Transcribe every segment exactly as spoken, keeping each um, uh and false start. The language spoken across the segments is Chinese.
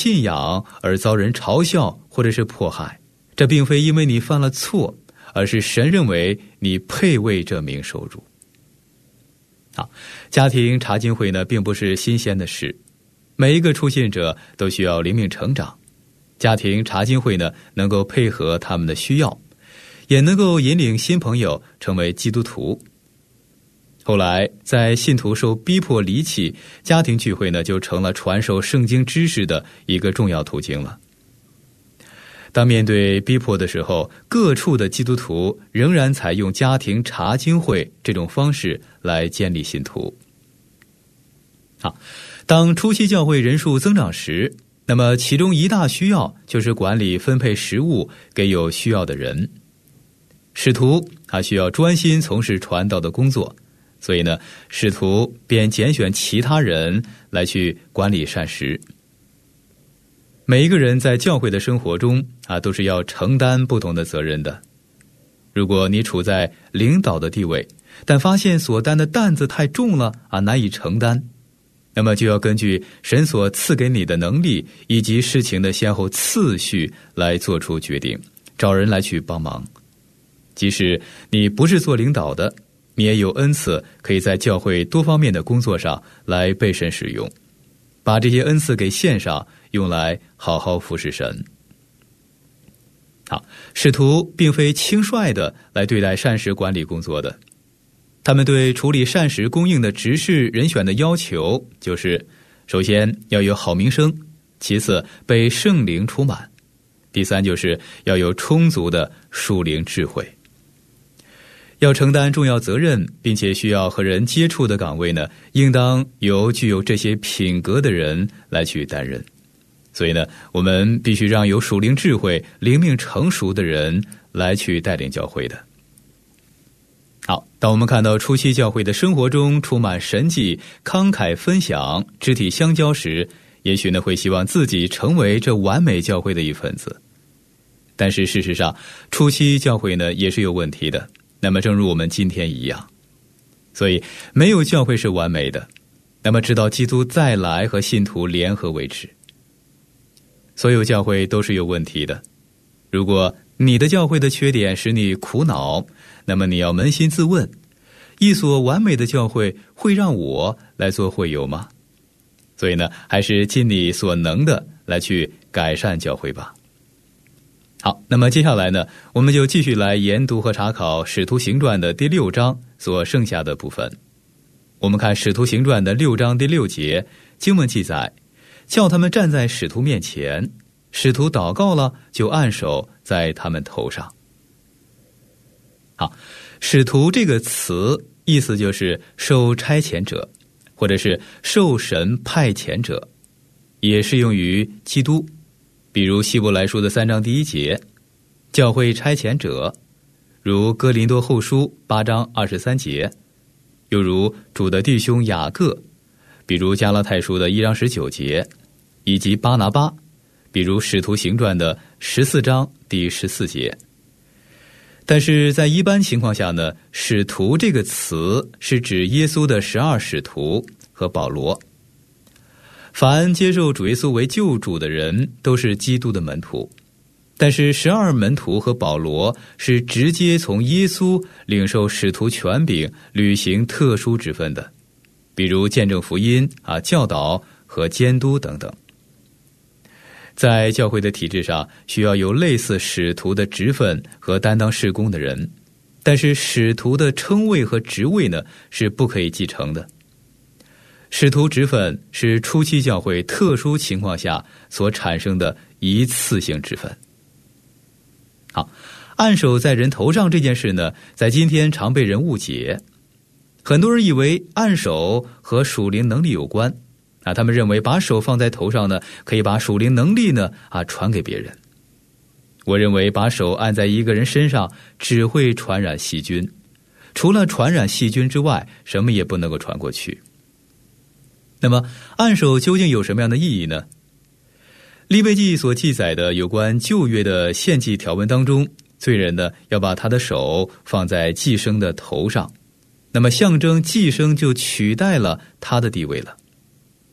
信仰而遭人嘲笑或者是迫害，这并非因为你犯了错，而是神认为你配为这名受辱。好，家庭查经会呢，并不是新鲜的事，每一个初信者都需要灵命成长。家庭查经会呢，能够配合他们的需要，也能够引领新朋友成为基督徒。后来在信徒受逼迫离弃，家庭聚会呢，就成了传授圣经知识的一个重要途径了。当面对逼迫的时候，各处的基督徒仍然采用家庭查经会这种方式来建立信徒。好，当初期教会人数增长时，那么其中一大需要就是管理分配食物给有需要的人。使徒他需要专心从事传道的工作，所以呢，使徒便拣选其他人来去管理膳食。每一个人在教会的生活中啊，都是要承担不同的责任的。如果你处在领导的地位，但发现所担的担子太重了啊，难以承担，那么就要根据神所赐给你的能力以及事情的先后次序来做出决定，找人来去帮忙。即使你不是做领导的，你也有恩赐，可以在教会多方面的工作上来被神使用，把这些恩赐给献上，用来好好服侍神。好，使徒并非轻率的来对待膳食管理工作的，他们对处理膳食供应的执事人选的要求就是：首先要有好名声，其次被圣灵充满，第三就是要有充足的属灵智慧。要承担重要责任并且需要和人接触的岗位呢，应当由具有这些品格的人来去担任。所以呢，我们必须让有属灵智慧、灵命成熟的人来去带领教会的。好，当我们看到初期教会的生活中充满神迹、慷慨分享、肢体相交时，也许呢会希望自己成为这完美教会的一份子。但是事实上，初期教会呢也是有问题的，那么正如我们今天一样，所以没有教会是完美的，那么直到基督再来和信徒联合为止。所有教会都是有问题的，如果你的教会的缺点使你苦恼，那么你要扪心自问，一所完美的教会会让我来做会友吗？所以呢，还是尽你所能的来去改善教会吧。好，那么接下来呢，我们就继续来研读和查考《使徒行传》的第六章所剩下的部分。我们看《使徒行传》的六章第六节，经文记载，叫他们站在使徒面前，使徒祷告了，就按手在他们头上。好，使徒这个词意思就是受差遣者，或者是受神派遣者，也适用于基督。比如希伯来书的三章第一节，教会差遣者，如哥林多后书八章二十三节，又如主的弟兄雅各，比如加拉太书的一章十九节，以及巴拿巴，比如使徒行传的十四章第十四节。但是在一般情况下呢，使徒这个词是指耶稣的十二使徒和保罗。凡接受主耶稣为救主的人都是基督的门徒，但是十二门徒和保罗是直接从耶稣领受使徒权柄，履行特殊职分的，比如见证福音啊、教导和监督等等。在教会的体制上，需要有类似使徒的职分和担当事工的人，但是使徒的称谓和职位呢，是不可以继承的。使徒职分是初期教会特殊情况下所产生的一次性职分。好，按手在人头上这件事呢，在今天常被人误解。很多人以为按手和属灵能力有关啊，他们认为把手放在头上呢，可以把属灵能力呢啊传给别人。我认为把手按在一个人身上只会传染细菌，除了传染细菌之外，什么也不能够传过去。那么按手究竟有什么样的意义呢？利未记所记载的有关旧约的献祭条文当中，罪人呢要把他的手放在祭牲的头上，那么象征祭牲就取代了他的地位了。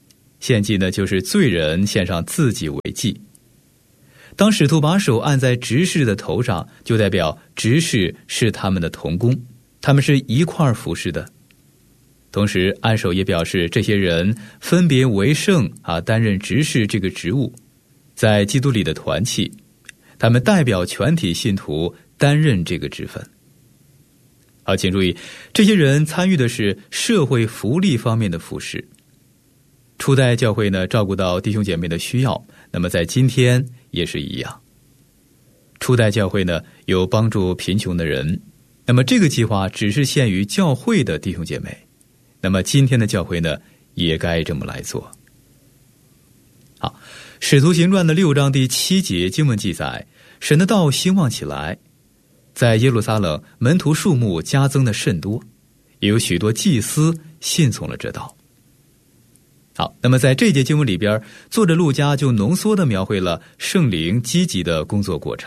献祭呢就是罪人献上自己为祭。当使徒把手按在执事的头上，就代表执事是他们的同工，他们是一块儿服侍的。同时按手也表示这些人分别为圣啊，担任执事这个职务，在基督里的团契，他们代表全体信徒担任这个职分。好，请注意，这些人参与的是社会福利方面的服事。初代教会呢，照顾到弟兄姐妹的需要，那么在今天也是一样。初代教会呢，有帮助贫穷的人，那么这个计划只是限于教会的弟兄姐妹，那么今天的教会呢，也该这么来做。好，使徒行传的六章第七节经文记载，神的道兴旺起来，在耶路撒冷门徒数目加增的甚多，也有许多祭司信从了这道。好，那么在这节经文里边，作者路加就浓缩地描绘了圣灵积极的工作过程。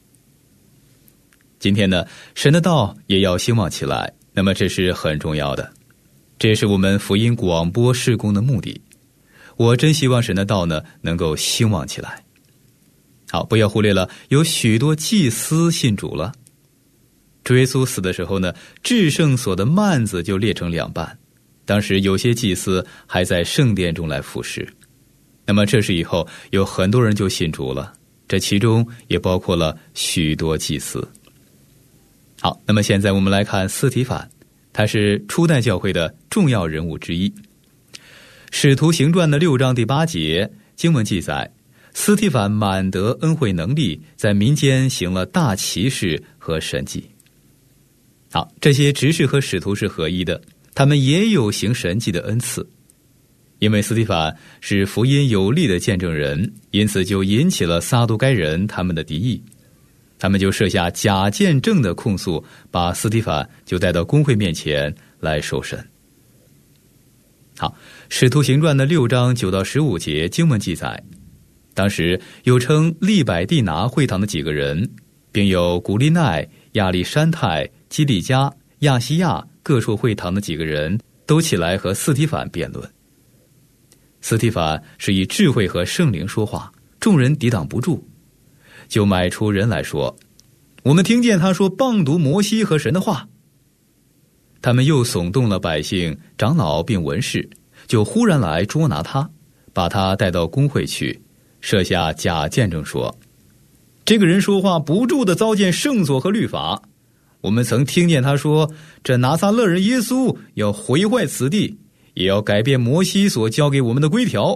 今天呢，神的道也要兴旺起来，那么这是很重要的，这也是我们福音广播事工的目的。我真希望神的道呢能够兴旺起来。好，不要忽略了有许多祭司信主了。主耶稣死的时候呢，至圣所的幔子就裂成两半，当时有些祭司还在圣殿中来服侍。那么这时以后有很多人就信主了，这其中也包括了许多祭司。好，那么现在我们来看司提反，他是初代教会的重要人物之一。使徒行传的六章第八节经文记载，司提反满得恩惠能力，在民间行了大奇事和神迹。好，这些执事和使徒是合一的，他们也有行神迹的恩赐。因为司提反是福音有力的见证人，因此就引起了撒都该人他们的敌意，他们就设下假见证的控诉，把司提反就带到公会面前来受审。好，使徒行传的六章九到十五节经文记载，当时有称利百地拿会堂的几个人，并有古利奈、亚历山泰、基利加、亚西亚各处会堂的几个人都起来和司提反辩论。司提反是以智慧和圣灵说话，众人抵挡不住，就买出人来说，我们听见他说谤读摩西和神的话。他们又耸动了百姓、长老并文士，就忽然来捉拿他，把他带到公会去，设下假见证说，这个人说话不住地糟践圣所和律法。我们曾听见他说，这拿撒勒人耶稣要毁坏此地，也要改变摩西所交给我们的规条。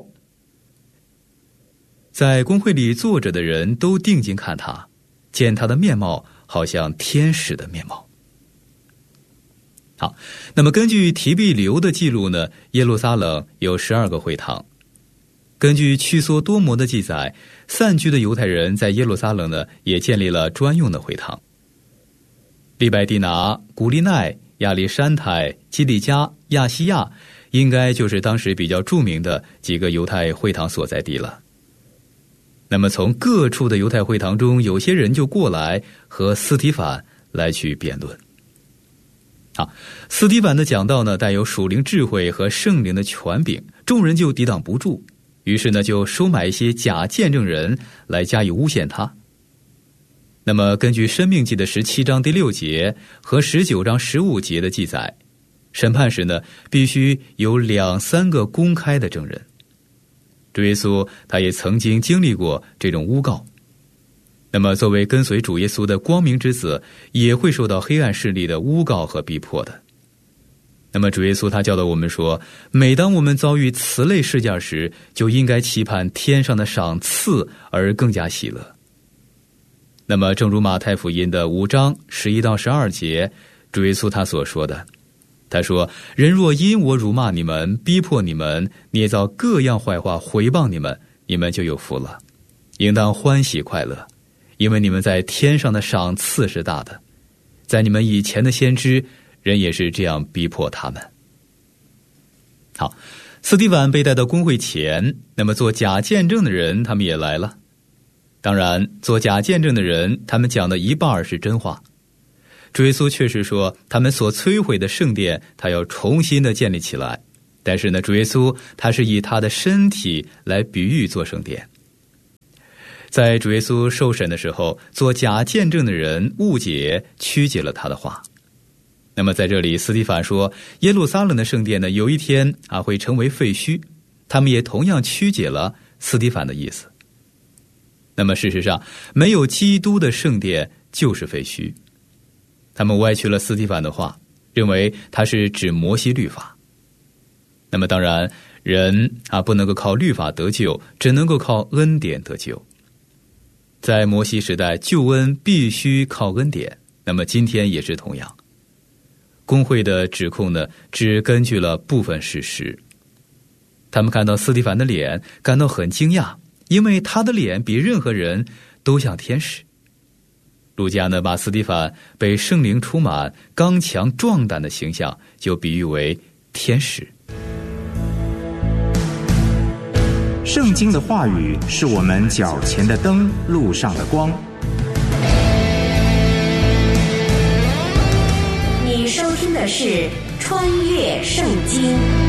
在公会里坐着的人都定睛看他，见他的面貌好像天使的面貌。好，那么根据提庇留的记录呢，耶路撒冷有十二个会堂。根据屈缩多摩的记载，散居的犹太人在耶路撒冷呢也建立了专用的会堂。利百地拿、古利奈、亚历山泰、基利加、亚西亚应该就是当时比较著名的几个犹太会堂所在地了。那么从各处的犹太会堂中，有些人就过来和司提反来去辩论。好，司提反的讲道呢带有属灵智慧和圣灵的权柄，众人就抵挡不住，于是呢就收买一些假见证人来加以诬陷他。那么根据申命记的十七章第六节和十九章十五节的记载，审判时呢必须有两三个公开的证人。主耶稣他也曾经经历过这种诬告，那么作为跟随主耶稣的光明之子，也会受到黑暗势力的诬告和逼迫的。那么主耶稣他教导我们说，每当我们遭遇此类事件时，就应该期盼天上的赏赐而更加喜乐。那么正如马太福音的五章十一到十二节，主耶稣他所说的，他说，人若因我辱骂你们，逼迫你们，捏造各样坏话毁谤你们，你们就有福了，应当欢喜快乐，因为你们在天上的赏赐是大的。在你们以前的先知，人也是这样逼迫他们。好，司提反被带到公会前，那么做假见证的人他们也来了。当然做假见证的人，他们讲的一半是真话。主耶稣确实说，他们所摧毁的圣殿他要重新的建立起来， 但是呢，主耶稣他是以他的身体来比喻做圣殿。在主耶稣受审的时候，做假见证的人误解曲解了他的话。那么在这里，司提反说耶路撒冷的圣殿呢，有一天啊会成为废墟，他们也同样曲解了司提反的意思。那么事实上，没有基督的圣殿就是废墟。他们歪曲了司提反的话，认为他是指摩西律法。那么当然，人啊不能够靠律法得救，只能够靠恩典得救。在摩西时代，救恩必须靠恩典，那么今天也是同样。公会的指控呢，只根据了部分事实。他们看到司提反的脸，感到很惊讶，因为他的脸比任何人都像天使。路加呢，把司提反被圣灵充满、刚强壮胆的形象，就比喻为天使。 圣经的话语是我们脚前的灯，路上的光。 你收听的是《穿越圣经》。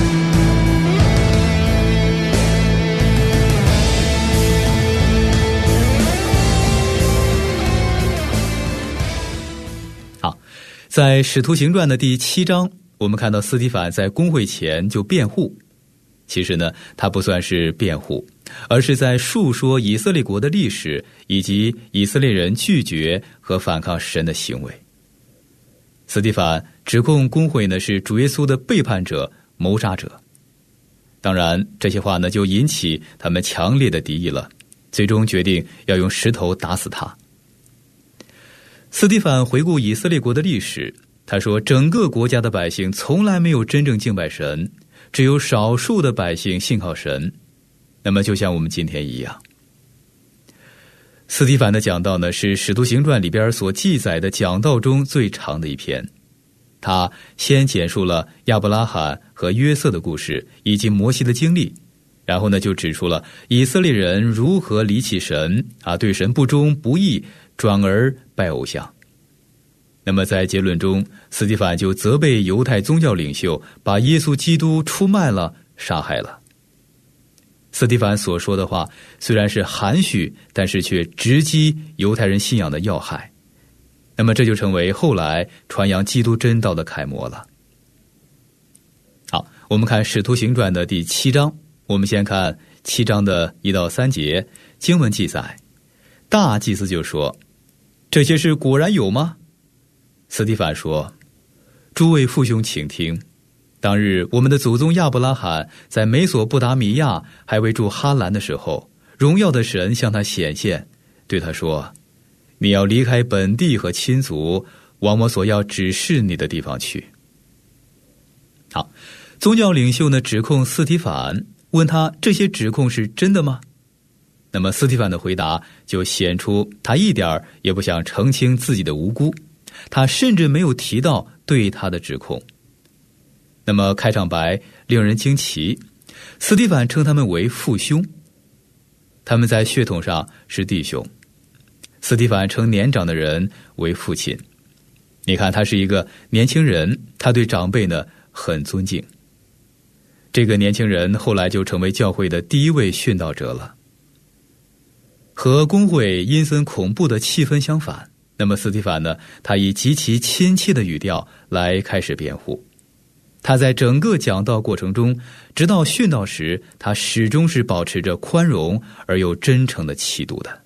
好，在《使徒行传》的第七章，我们看到司提反在公会前就辩护。其实呢，他不算是辩护，而是在述说以色列国的历史，以及以色列人拒绝和反抗神的行为。司提反指控公会呢是主耶稣的背叛者、谋杀者。当然，这些话呢就引起他们强烈的敌意了，最终决定要用石头打死他。司提反回顾以色列国的历史，他说整个国家的百姓从来没有真正敬拜神，只有少数的百姓信靠神，那么就像我们今天一样。司提反的讲道呢，是《使徒行传》里边所记载的讲道中最长的一篇。他先简述了亚伯拉罕和约瑟的故事，以及摩西的经历，然后呢，就指出了以色列人如何离弃神啊，对神不忠不义，转而拜偶像。那么在结论中，司提反就责备犹太宗教领袖把耶稣基督出卖了、杀害了。司提反所说的话虽然是含蓄，但是却直击犹太人信仰的要害。那么这就成为后来传扬基督真道的楷模了。好，我们看《使徒行传》的第七章，我们先看七章的一到三节，经文记载，大祭司就说：“这些事果然有吗？”司提反说：“诸位父兄，请听。当日我们的祖宗亚伯拉罕在美索不达米亚还未住哈兰的时候，荣耀的神向他显现，对他说：你要离开本地和亲族，往我所要指示你的地方去。”好，宗教领袖呢指控司提反，问他这些指控是真的吗？那么司提反的回答就显出他一点也不想澄清自己的无辜，他甚至没有提到对他的指控。那么开场白令人惊奇，司提反称他们为父兄，他们在血统上是弟兄。司提反称年长的人为父亲，你看他是一个年轻人，他对长辈呢很尊敬。这个年轻人后来就成为教会的第一位殉道者了。和公会阴森恐怖的气氛相反，那么司提反呢，他以极其亲切的语调来开始辩护。他在整个讲道过程中，直到殉道时，他始终是保持着宽容而又真诚的气度的。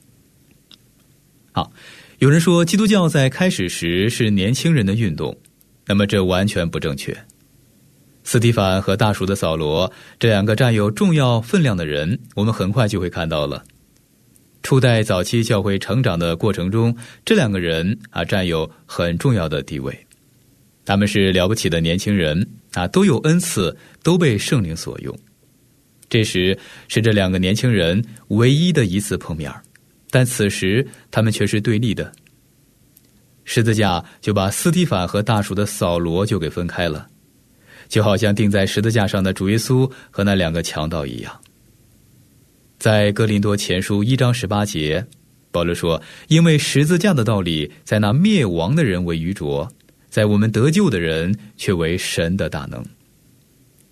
好，有人说基督教在开始时是年轻人的运动，那么这完全不正确。司提反和大蜀的扫罗这两个占有重要分量的人，我们很快就会看到了。初代早期教会成长的过程中，这两个人啊占有很重要的地位。他们是了不起的年轻人啊，都有恩赐，都被圣灵所用。这时是这两个年轻人唯一的一次碰面，但此时他们却是对立的。十字架就把司提反和大蜀的扫罗就给分开了，就好像钉在十字架上的主耶稣和那两个强盗一样。在哥林多前书一章十八节，保罗说：因为十字架的道理在那灭亡的人为愚拙，在我们得救的人却为神的大能。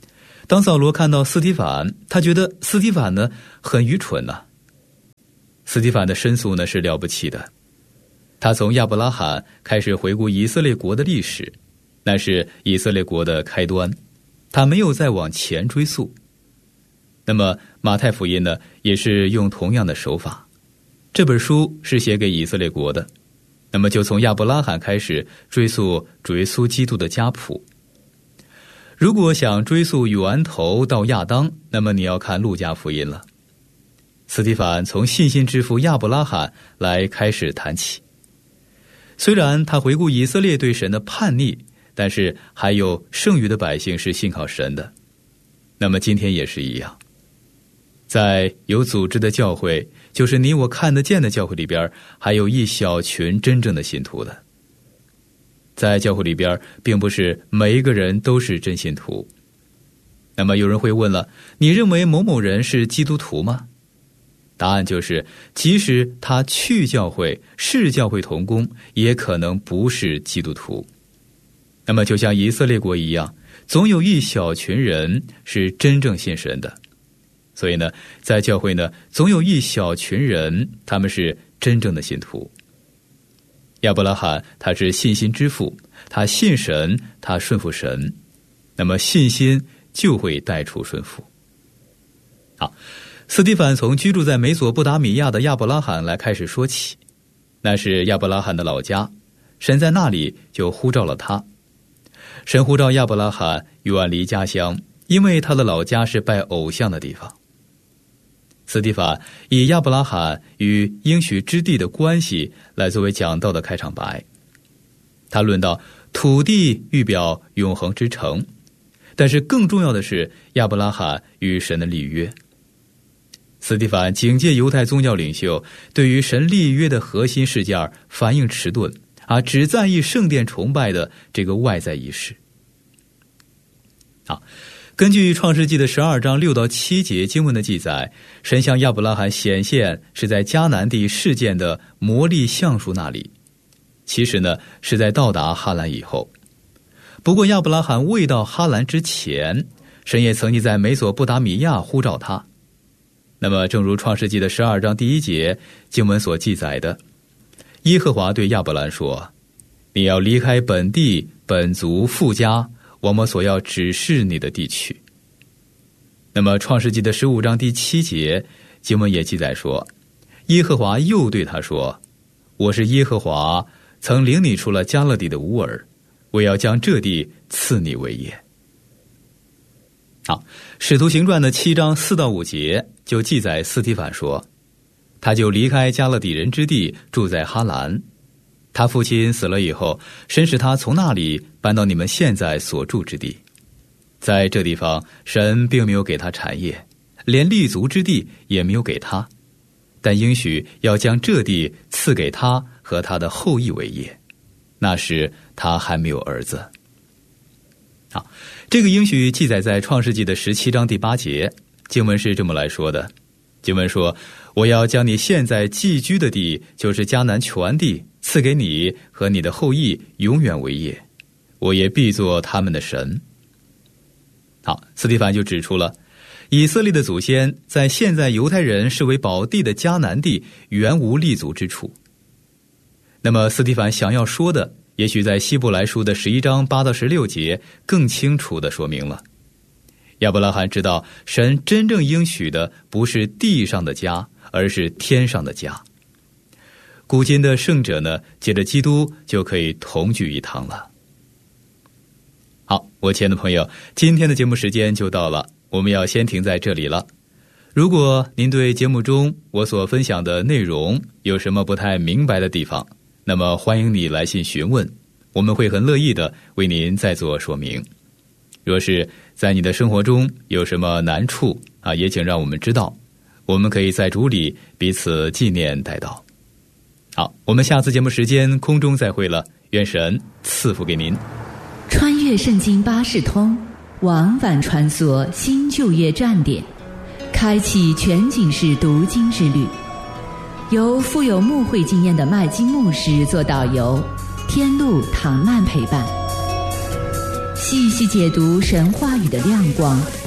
当扫罗看到斯提反，他觉得斯提反呢很愚蠢啊。斯提反的申诉呢是了不起的，他从亚伯拉罕开始回顾以色列国的历史，那是以色列国的开端，他没有再往前追溯。那么马太福音呢也是用同样的手法，这本书是写给以色列国的，那么就从亚伯拉罕开始追溯主耶稣基督的家谱。如果想追溯源头到亚当，那么你要看路加福音了。斯提反从信心之父亚伯拉罕来开始谈起，虽然他回顾以色列对神的叛逆，但是还有剩余的百姓是信靠神的。那么今天也是一样，在有组织的教会，就是你我看得见的教会里边，还有一小群真正的信徒的。在教会里边，并不是每一个人都是真信徒。那么有人会问了，你认为某某人是基督徒吗？答案就是，即使他去教会，是教会同工，也可能不是基督徒。那么就像以色列国一样，总有一小群人是真正信神的。所以呢，在教会呢，总有一小群人，他们是真正的信徒。亚伯拉罕他是信心之父，他信神，他顺服神，那么信心就会带出顺服。好，斯提反从居住在美索不达米亚的亚伯拉罕来开始说起，那是亚伯拉罕的老家，神在那里就呼召了他。神呼召亚伯拉罕远离家乡，因为他的老家是拜偶像的地方。斯提反以亚伯拉罕与应许之地的关系来作为讲道的开场白，他论到土地预表永恒之城，但是更重要的是亚伯拉罕与神的立约。斯提反警戒犹太宗教领袖对于神立约的核心事件反应迟钝，啊，只在意圣殿崇拜的这个外在仪式。好，根据创世纪的十二章六到七节经文的记载，神向亚伯拉罕显现是在迦南地示剑的摩利橡树那里，其实呢是在到达哈兰以后。不过亚伯拉罕未到哈兰之前，神也曾经在美索不达米亚呼召他。那么正如创世纪的十二章第一节经文所记载的，耶和华对亚伯兰说，你要离开本地本族父家，往我所要指示你的地去。那么创世纪的十五章第七节经文也记载说，耶和华又对他说，我是耶和华，曾领你出了迦勒底的乌尔，我要将这地赐你为业。好，使徒行传的七章四到五节就记载斯提反说，他就离开迦勒底人之地，住在哈兰。他父亲死了以后，神使他从那里搬到你们现在所住之地。在这地方，神并没有给他产业，连立足之地也没有给他，但应许要将这地赐给他和他的后裔为业。那时他还没有儿子。好，这个应许记载在创世纪的十七章第八节，经文是这么来说的。经文说，我要将你现在寄居的地，就是迦南全地，赐给你和你的后裔永远为业，我也必作他们的神。好，斯提反就指出了以色列的祖先在现在犹太人视为宝地的迦南地原无立足之处。那么斯提反想要说的，也许在希伯来书的十一章八到十六节更清楚地说明了。亚伯拉罕知道神真正应许的不是地上的家，而是天上的家。古今的圣者呢，借着基督就可以同聚一堂了。好，我亲爱的朋友，今天的节目时间就到了，我们要先停在这里了。如果您对节目中我所分享的内容有什么不太明白的地方，那么欢迎你来信询问，我们会很乐意的为您再做说明。若是在你的生活中有什么难处啊，也请让我们知道，我们可以在主里彼此纪念代祷。好，我们下次节目时间空中再会了，愿神赐福给您。 穿越圣经巴士通，往返穿梭新旧约站点，开启全景式读经之旅。由富有牧会经验的麦基牧师做导游，天路唐曼陪伴，细细解读神话语的亮光，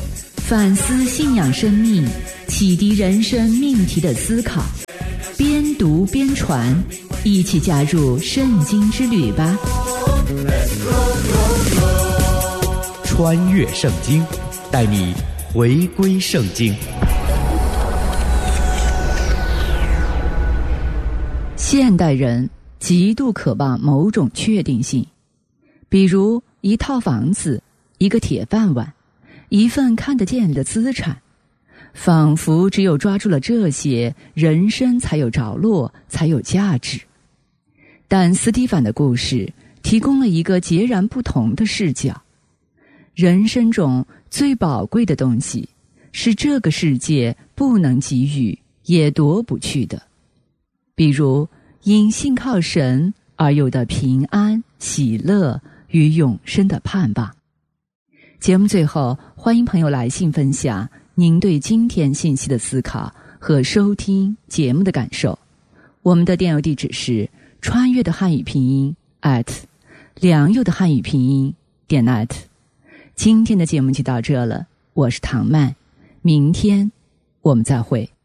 反思信仰生命、启迪人生命题的思考，边读边传，一起加入圣经之旅吧！ 穿越圣经，带你回归圣经。 现代人极度渴望某种确定性，比如一套房子、一个铁饭碗、一份看得见的资产，仿佛只有抓住了这些，人生才有着落，才有价值。但斯蒂凡的故事提供了一个截然不同的视角。人生中最宝贵的东西，是这个世界不能给予也夺不去的，比如因信靠神而有的平安、喜乐与永生的盼望。节目最后，欢迎朋友来信分享您对今天信息的思考和收听节目的感受。我们的电邮地址是穿越的汉语拼音 at 良友的汉语拼音点 net。 今天的节目就到这了，我是唐曼，明天我们再会。